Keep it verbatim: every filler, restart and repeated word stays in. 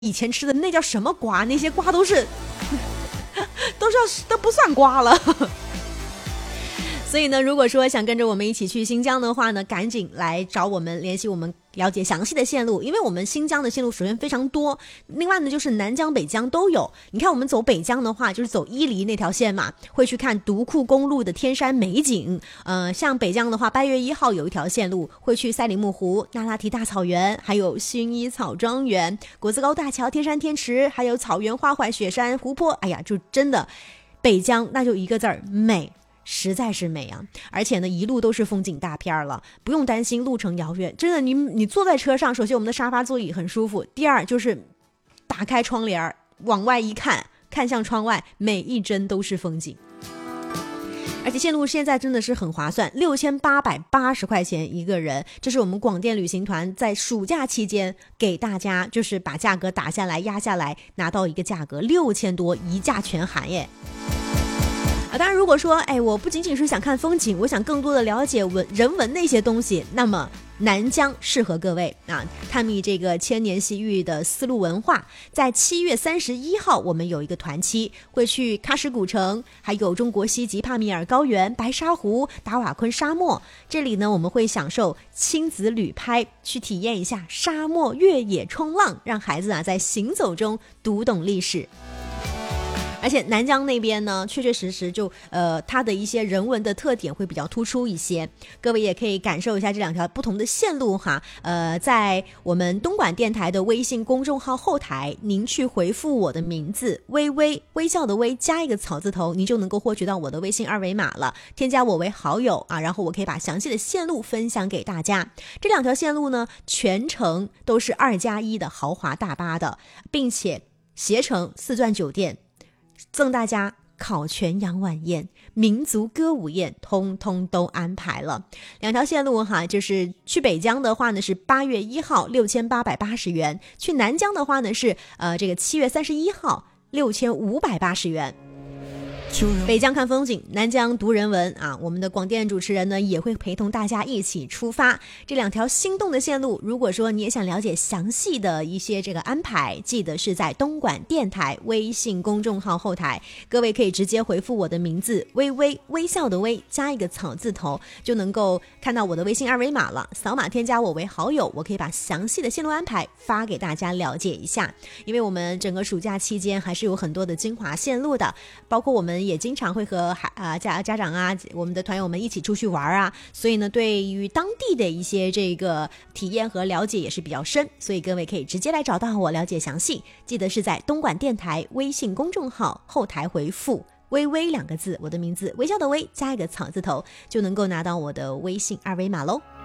以前吃的那叫什么瓜，那些瓜都是都是要都不算瓜了。所以呢，如果说想跟着我们一起去新疆的话呢，赶紧来找我们联系我们，了解详细的线路。因为我们新疆的线路首先非常多，另外呢就是南疆北疆都有。你看我们走北疆的话，就是走伊犁那条线嘛，会去看独库公路的天山美景。呃，像北疆的话，八月一号有一条线路会去赛里木湖、那拉提大草原，还有薰衣草庄园、果子沟大桥、天山天池，还有草原花卉、雪山湖泊。哎呀，就真的北疆那就一个字儿，美，实在是美啊！而且呢，一路都是风景大片了，不用担心路程遥远。真的，你你坐在车上，首先我们的沙发座椅很舒服，第二就是打开窗帘往外一看，看向窗外，每一帧都是风景。而且线路现在真的是很划算，六千八百八十块钱一个人，这是我们广电旅行团在暑假期间给大家就是把价格打下来压下来，拿到一个价格六千多，一价全含耶。啊，当然如果说哎，我不仅仅是想看风景，我想更多的了解文人文那些东西，那么南疆适合各位啊，探秘这个千年西域的丝路文化。在七月三十一号我们有一个团期，会去喀什古城，还有中国西极帕米尔高原、白沙湖、达瓦昆沙漠。这里呢我们会享受亲子旅拍，去体验一下沙漠越野冲浪，让孩子啊在行走中读懂历史。而且南疆那边呢，确确实实就呃，它的一些人文的特点会比较突出一些。各位也可以感受一下这两条不同的线路哈。呃，在我们东莞电台的微信公众号后台，您去回复我的名字微微，微笑的微加一个草字头，您就能够获取到我的微信二维码了。添加我为好友啊，然后我可以把详细的线路分享给大家。这两条线路呢，全程都是二加一的豪华大巴的，并且携程四钻酒店。赠大家烤全羊晚宴、民族歌舞宴，通通都安排了。两条线路哈，就是去北疆的话呢是八月一号六千八百八十元，去南疆的话呢是呃这个七月三十一号六千五百八十元。北疆看风景，南疆读人文啊！我们的广电主持人呢也会陪同大家一起出发。这两条心动的线路，如果说你也想了解详细的一些这个安排，记得是在东莞电台微信公众号后台，各位可以直接回复我的名字微微，微笑的微加一个草字头，就能够看到我的微信二维码了。扫码添加我为好友，我可以把详细的线路安排发给大家了解一下。因为我们整个暑假期间还是有很多的精华线路的，包括我们也经常会和孩啊家家长啊，我们的团友们一起出去玩啊，所以呢，对于当地的一些这个体验和了解也是比较深，所以各位可以直接来找到我了解详细。记得是在东莞电台微信公众号后台回复微微两个字，我的名字微笑的微加一个草字头，就能够拿到我的微信二维码喽。